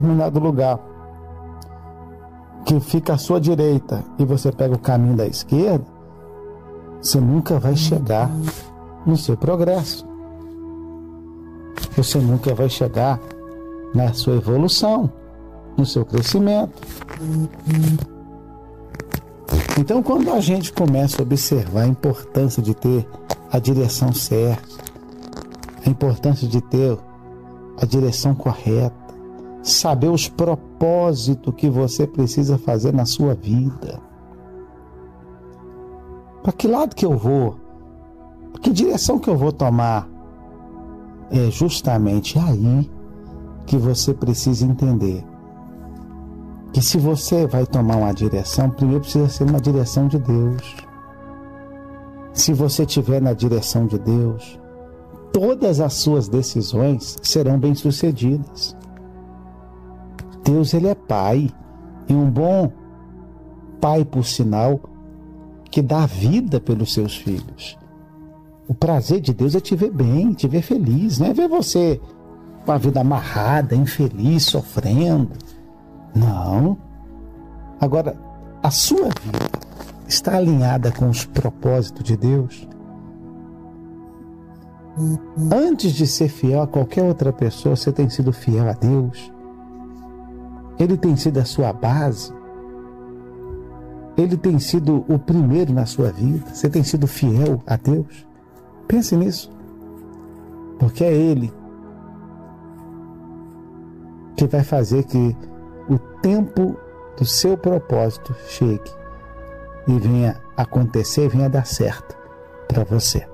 determinado lugar que fica à sua direita e você pega o caminho da esquerda, você nunca vai chegar no seu progresso. Você nunca vai chegar na sua evolução, no seu crescimento. Então, quando a gente começa a observar a importância de ter a direção certa, a importância de ter a direção correta, saber os propósitos que você precisa fazer na sua vida. Para que lado que eu vou? Que direção que eu vou tomar? É justamente aí que você precisa entender que se você vai tomar uma direção, primeiro precisa ser uma direção de Deus. Se você estiver na direção de Deus, todas as suas decisões serão bem-sucedidas. Deus, ele é Pai, e um bom Pai, por sinal, que dá vida pelos seus filhos. O prazer de Deus é te ver bem, te ver feliz, não é ver você com a vida amarrada, infeliz, sofrendo. Não. Agora, a sua vida está alinhada com os propósitos de Deus? Antes de ser fiel a qualquer outra pessoa, você tem sido fiel a Deus? Ele tem sido a sua base? Ele tem sido o primeiro na sua vida? Você tem sido fiel a Deus? Pense nisso. Porque é Ele que vai fazer que o tempo do seu propósito chegue e venha acontecer, venha dar certo para você.